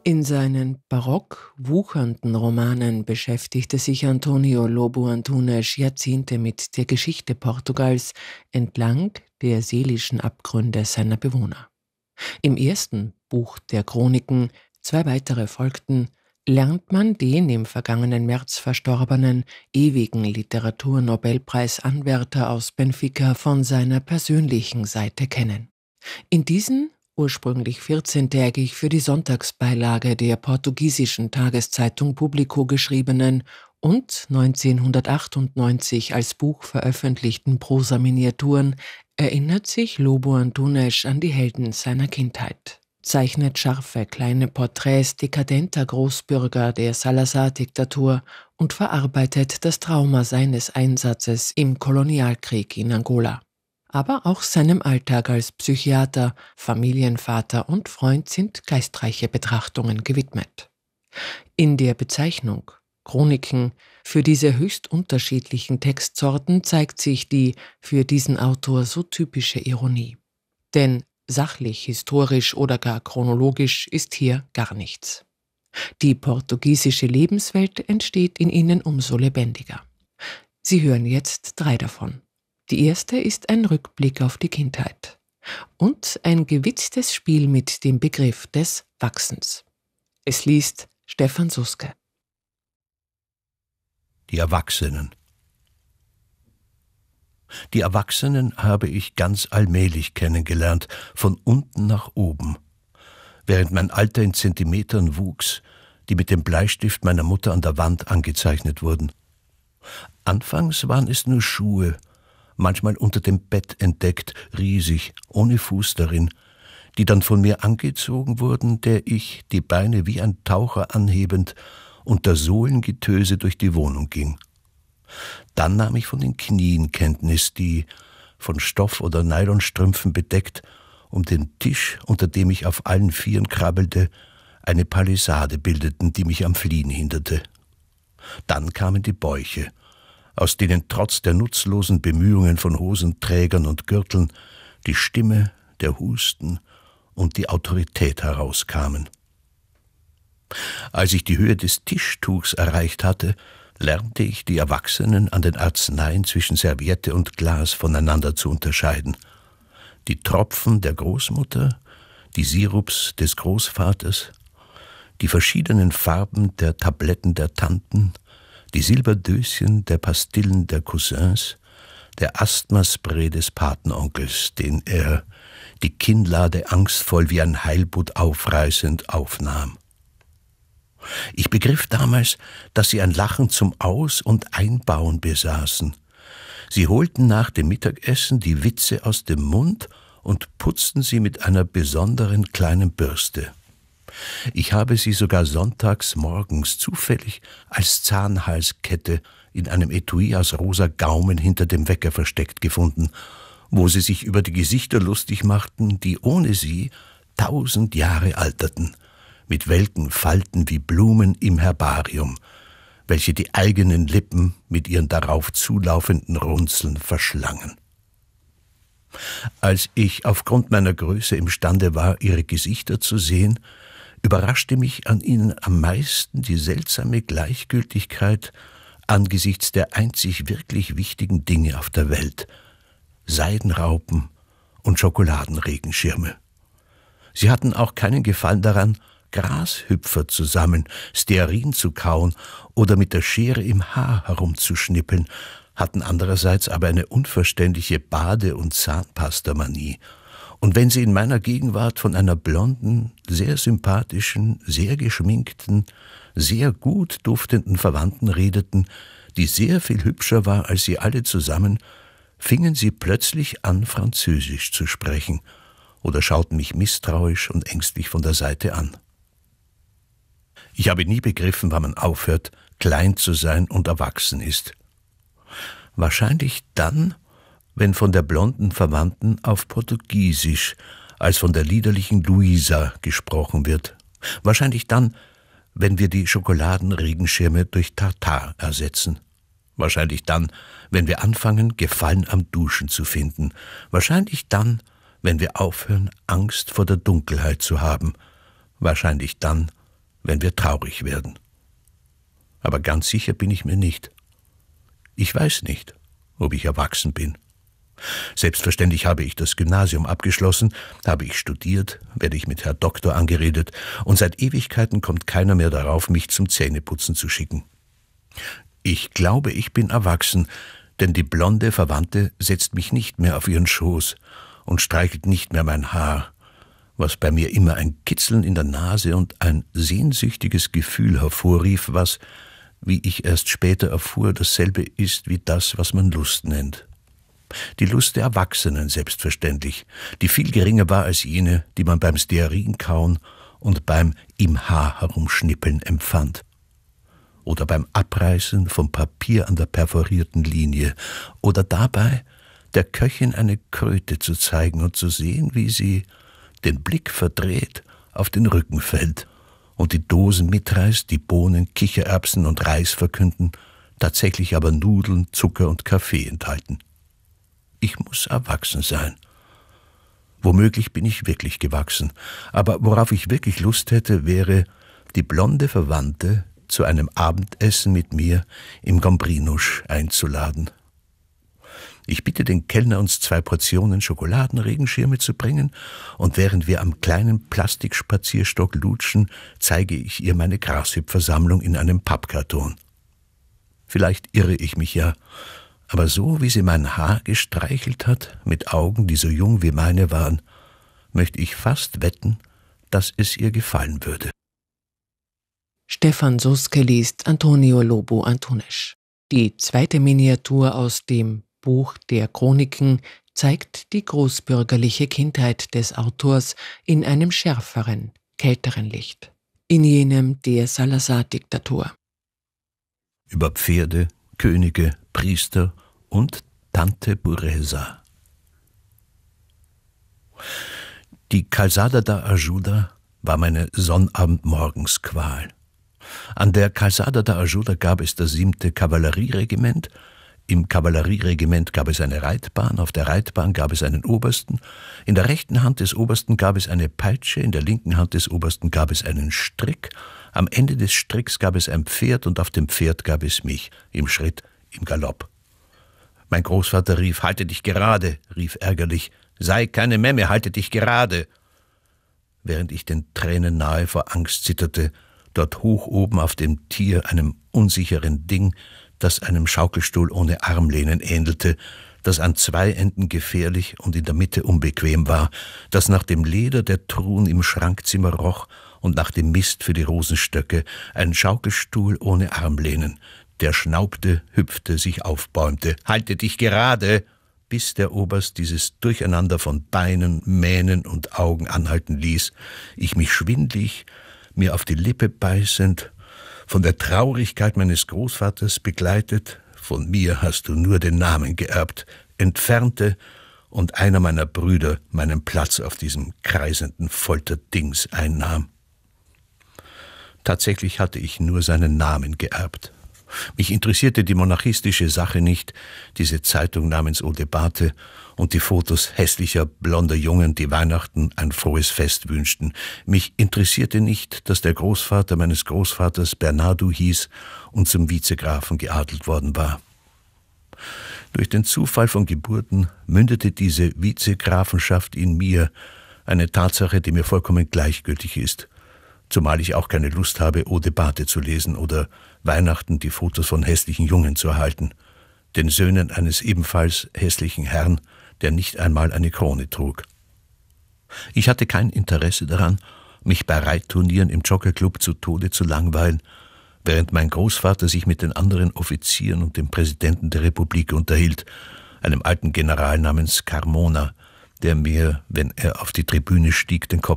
In seinen barock wuchernden Romanen beschäftigte sich António Lobo Antunes Jahrzehnte mit der Geschichte Portugals entlang der seelischen Abgründe seiner Bewohner. Im ersten Buch der Chroniken, 2 weitere folgten, lernt man den im vergangenen März verstorbenen ewigen Literaturnobelpreisanwärter aus Benfica von seiner persönlichen Seite kennen. In diesen ursprünglich 14-tägig für die Sonntagsbeilage der portugiesischen Tageszeitung Público geschriebenen und 1998 als Buch veröffentlichten Prosa-Miniaturen erinnert sich Lobo Antunes an die Helden seiner Kindheit, zeichnet scharfe kleine Porträts dekadenter Großbürger der Salazar-Diktatur und verarbeitet das Trauma seines Einsatzes im Kolonialkrieg in Angola. Aber auch seinem Alltag als Psychiater, Familienvater und Freund sind geistreiche Betrachtungen gewidmet. In der Bezeichnung Chroniken für diese höchst unterschiedlichen Textsorten zeigt sich die für diesen Autor so typische Ironie. Denn sachlich, historisch oder gar chronologisch ist hier gar nichts. Die portugiesische Lebenswelt entsteht in ihnen umso lebendiger. Sie hören jetzt 3 davon. Die erste ist ein Rückblick auf die Kindheit und ein gewitztes Spiel mit dem Begriff des Wachsens. Es liest Stefan Suske. Die Erwachsenen. Die Erwachsenen habe ich ganz allmählich kennengelernt, von unten nach oben, während mein Alter in Zentimetern wuchs, die mit dem Bleistift meiner Mutter an der Wand angezeichnet wurden. Anfangs waren es nur Schuhe, manchmal unter dem Bett entdeckt, riesig, ohne Fuß darin, die dann von mir angezogen wurden, der ich, die Beine wie ein Taucher anhebend, unter Sohlengetöse durch die Wohnung ging. Dann nahm ich von den Knien Kenntnis, die, von Stoff oder Nylonstrümpfen bedeckt, um den Tisch, unter dem ich auf allen Vieren krabbelte, eine Palisade bildeten, die mich am Fliehen hinderte. Dann kamen die Bäuche, aus denen trotz der nutzlosen Bemühungen von Hosenträgern und Gürteln die Stimme, der Husten und die Autorität herauskamen. Als ich die Höhe des Tischtuchs erreicht hatte, lernte ich die Erwachsenen an den Arzneien zwischen Serviette und Glas voneinander zu unterscheiden. Die Tropfen der Großmutter, die Sirups des Großvaters, die verschiedenen Farben der Tabletten der Tanten, die Silberdöschen der Pastillen der Cousins, der Asthmaspray des Patenonkels, den er, die Kinnlade angstvoll wie ein Heilbutt aufreißend, aufnahm. Ich begriff damals, dass sie ein Lachen zum Aus- und Einbauen besaßen. Sie holten nach dem Mittagessen die Witze aus dem Mund und putzten sie mit einer besonderen kleinen Bürste. Ich habe sie sogar sonntags morgens zufällig als Zahnhalskette in einem Etui aus rosa Gaumen hinter dem Wecker versteckt gefunden, wo sie sich über die Gesichter lustig machten, die ohne sie 1000 Jahre alterten, mit welken Falten wie Blumen im Herbarium, welche die eigenen Lippen mit ihren darauf zulaufenden Runzeln verschlangen. Als ich aufgrund meiner Größe imstande war, ihre Gesichter zu sehen, überraschte mich an ihnen am meisten die seltsame Gleichgültigkeit angesichts der einzig wirklich wichtigen Dinge auf der Welt: Seidenraupen und Schokoladenregenschirme. Sie hatten auch keinen Gefallen daran, Grashüpfer zu sammeln, Stearin zu kauen oder mit der Schere im Haar herumzuschnippeln, hatten andererseits aber eine unverständliche Bade- und Zahnpastamanie. Und wenn sie in meiner Gegenwart von einer blonden, sehr sympathischen, sehr geschminkten, sehr gut duftenden Verwandten redeten, die sehr viel hübscher war als sie alle zusammen, fingen sie plötzlich an, Französisch zu sprechen oder schauten mich misstrauisch und ängstlich von der Seite an. Ich habe nie begriffen, wann man aufhört, klein zu sein und erwachsen ist. Wahrscheinlich dann, wenn von der blonden Verwandten auf Portugiesisch als von der liederlichen Luisa gesprochen wird. Wahrscheinlich dann, wenn wir die Schokoladenregenschirme durch Tartar ersetzen. Wahrscheinlich dann, wenn wir anfangen, Gefallen am Duschen zu finden. Wahrscheinlich dann, wenn wir aufhören, Angst vor der Dunkelheit zu haben. Wahrscheinlich dann, wenn wir traurig werden. Aber ganz sicher bin ich mir nicht. Ich weiß nicht, ob ich erwachsen bin. Selbstverständlich habe ich das Gymnasium abgeschlossen, habe ich studiert, werde ich mit Herr Doktor angeredet und seit Ewigkeiten kommt keiner mehr darauf, mich zum Zähneputzen zu schicken. Ich glaube, ich bin erwachsen, denn die blonde Verwandte setzt mich nicht mehr auf ihren Schoß und streichelt nicht mehr mein Haar, was bei mir immer ein Kitzeln in der Nase und ein sehnsüchtiges Gefühl hervorrief, was, wie ich erst später erfuhr, dasselbe ist wie das, was man Lust nennt. Die Lust der Erwachsenen selbstverständlich, die viel geringer war als jene, die man beim Stearinkauen und beim im Haar herumschnippeln empfand. Oder beim Abreißen vom Papier an der perforierten Linie. Oder dabei, der Köchin eine Kröte zu zeigen und zu sehen, wie sie, den Blick verdreht, auf den Rücken fällt und die Dosen mitreißt, die Bohnen, Kichererbsen und Reis verkünden, tatsächlich aber Nudeln, Zucker und Kaffee enthalten. Ich muss erwachsen sein. Womöglich bin ich wirklich gewachsen, aber worauf ich wirklich Lust hätte, wäre, die blonde Verwandte zu einem Abendessen mit mir im Gombrinusch einzuladen. Ich bitte den Kellner, uns 2 Portionen Schokoladenregenschirme zu bringen, und während wir am kleinen Plastikspazierstock lutschen, zeige ich ihr meine Grashüpfersammlung in einem Pappkarton. Vielleicht irre ich mich ja, aber so wie sie mein Haar gestreichelt hat, mit Augen, die so jung wie meine waren, möchte ich fast wetten, dass es ihr gefallen würde. Stefan Suske liest Antonio Lobo Antunes. Die zweite Miniatur aus dem Buch der Chroniken zeigt die großbürgerliche Kindheit des Autors in einem schärferen, kälteren Licht, in jenem der Salazar-Diktatur. Über Pferde, Könige, Priester und Tante Bureza. Die Calzada da Ajuda war meine Sonnabendmorgensqual. An der Calzada da Ajuda gab es das 7. Kavallerieregiment. Im Kavallerieregiment gab es eine Reitbahn, auf der Reitbahn gab es einen Obersten, in der rechten Hand des Obersten gab es eine Peitsche, in der linken Hand des Obersten gab es einen Strick, am Ende des Stricks gab es ein Pferd und auf dem Pferd gab es mich, im Schritt, im Galopp. Mein Großvater rief, »Halte dich gerade«, rief ärgerlich, »Sei keine Memme, halte dich gerade«. Während ich den Tränen nahe vor Angst zitterte, dort hoch oben auf dem Tier, einem unsicheren Ding, das einem Schaukelstuhl ohne Armlehnen ähnelte, das an 2 Enden gefährlich und in der Mitte unbequem war, das nach dem Leder der Truhen im Schrankzimmer roch und nach dem Mist für die Rosenstöcke, ein Schaukelstuhl ohne Armlehnen, der schnaubte, hüpfte, sich aufbäumte. »Halte dich gerade«, bis der Oberst dieses Durcheinander von Beinen, Mähnen und Augen anhalten ließ, ich mich schwindlig, mir auf die Lippe beißend, von der Traurigkeit meines Großvaters begleitet, von mir hast du nur den Namen geerbt, entfernte und einer meiner Brüder meinen Platz auf diesem kreisenden Folterdings einnahm. Tatsächlich hatte ich nur seinen Namen geerbt. Mich interessierte die monarchistische Sache nicht, diese Zeitung namens Au Debate und die Fotos hässlicher, blonder Jungen, die Weihnachten ein frohes Fest wünschten. Mich interessierte nicht, dass der Großvater meines Großvaters Bernardo hieß und zum Vizegrafen geadelt worden war. Durch den Zufall von Geburten mündete diese Vizegrafenschaft in mir, eine Tatsache, die mir vollkommen gleichgültig ist, zumal ich auch keine Lust habe, Au Debate zu lesen oder Weihnachten die Fotos von hässlichen Jungen zu erhalten, den Söhnen eines ebenfalls hässlichen Herrn, der nicht einmal eine Krone trug. Ich hatte kein Interesse daran, mich bei Reitturnieren im Jockeyclub zu Tode zu langweilen, während mein Großvater sich mit den anderen Offizieren und dem Präsidenten der Republik unterhielt, einem alten General namens Carmona, der mir, wenn er auf die Tribüne stieg, den Kopf